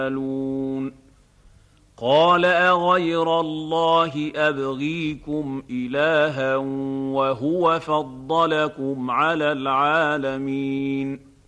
يعملون قال أغير الله أبغيكم إلها وهو فضلكم على العالمين